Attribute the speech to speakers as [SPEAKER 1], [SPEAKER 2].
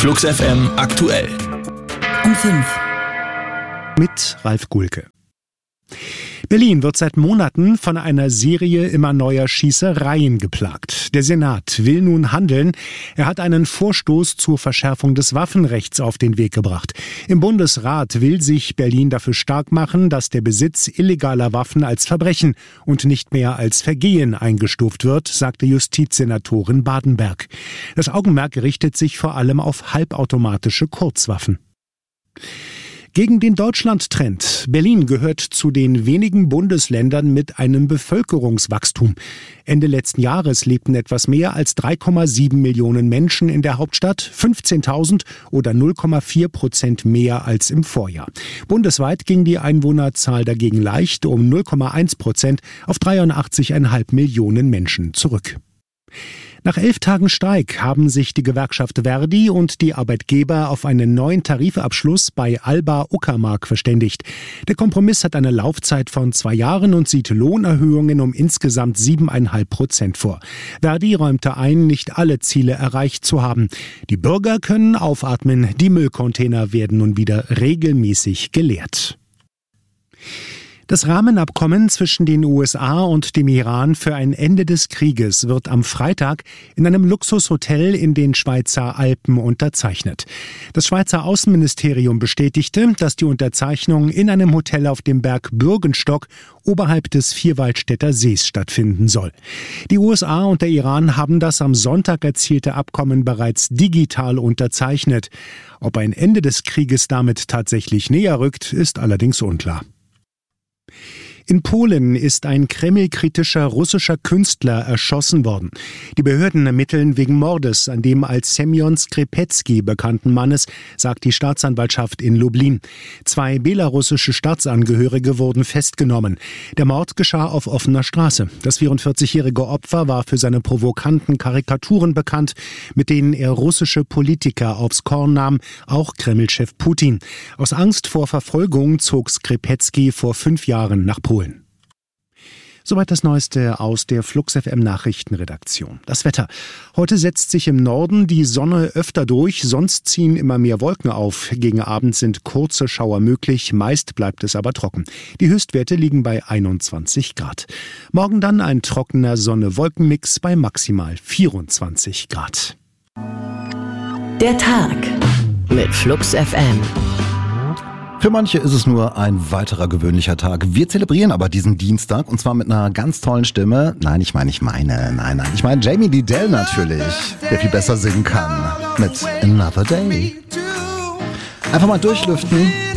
[SPEAKER 1] Flux FM aktuell.
[SPEAKER 2] Um 5.
[SPEAKER 3] Mit Ralf Gulke. Berlin wird seit Monaten von einer Serie immer neuer Schießereien geplagt. Der Senat will nun handeln. Er hat einen Vorstoß zur Verschärfung des Waffenrechts auf den Weg gebracht. Im Bundesrat will sich Berlin dafür stark machen, dass der Besitz illegaler Waffen als Verbrechen und nicht mehr als Vergehen eingestuft wird, sagte Justizsenatorin Badenberg. Das Augenmerk richtet sich vor allem auf halbautomatische Kurzwaffen. Gegen den Deutschland-Trend. Berlin gehört zu den wenigen Bundesländern mit einem Bevölkerungswachstum. Ende letzten Jahres lebten etwas mehr als 3,7 Millionen Menschen in der Hauptstadt, 15.000 oder 0,4% mehr als im Vorjahr. Bundesweit ging die Einwohnerzahl dagegen leicht um 0,1% auf 83,5 Millionen Menschen zurück. Nach 11 Tagen Streik haben sich die Gewerkschaft Verdi und die Arbeitgeber auf einen neuen Tarifabschluss bei Alba Uckermark verständigt. Der Kompromiss hat eine Laufzeit von 2 Jahren und sieht Lohnerhöhungen um insgesamt 7,5% vor. Verdi räumte ein, nicht alle Ziele erreicht zu haben. Die Bürger können aufatmen, die Müllcontainer werden nun wieder regelmäßig geleert. Das Rahmenabkommen zwischen den USA und dem Iran für ein Ende des Krieges wird am Freitag in einem Luxushotel in den Schweizer Alpen unterzeichnet. Das Schweizer Außenministerium bestätigte, dass die Unterzeichnung in einem Hotel auf dem Berg Bürgenstock oberhalb des Vierwaldstätter Sees stattfinden soll. Die USA und der Iran haben das am Sonntag erzielte Abkommen bereits digital unterzeichnet. Ob ein Ende des Krieges damit tatsächlich näher rückt, ist allerdings unklar. In Polen ist ein kremlkritischer russischer Künstler erschossen worden. Die Behörden ermitteln wegen Mordes an dem als Semjon Skripecki bekannten Mannes, sagt die Staatsanwaltschaft in Lublin. 2 belarussische Staatsangehörige wurden festgenommen. Der Mord geschah auf offener Straße. Das 44-jährige Opfer war für seine provokanten Karikaturen bekannt, mit denen er russische Politiker aufs Korn nahm, auch Kreml-Chef Putin. Aus Angst vor Verfolgung zog Skripecki vor 5 Jahren nach Polen. Soweit das Neueste aus der Flux FM Nachrichtenredaktion. Das Wetter. Heute setzt sich im Norden die Sonne öfter durch, sonst ziehen immer mehr Wolken auf. Gegen Abend sind kurze Schauer möglich, meist bleibt es aber trocken. Die Höchstwerte liegen bei 21 Grad. Morgen dann ein trockener Sonne-Wolken-Mix bei maximal 24 Grad.
[SPEAKER 2] Der Tag mit Flux FM.
[SPEAKER 4] Für manche ist es nur ein weiterer gewöhnlicher Tag. Wir zelebrieren aber diesen Dienstag und zwar mit einer ganz tollen Stimme. Nein, ich meine Jamie Lidell natürlich, der viel besser singen kann mit Another Day. Einfach mal durchlüften.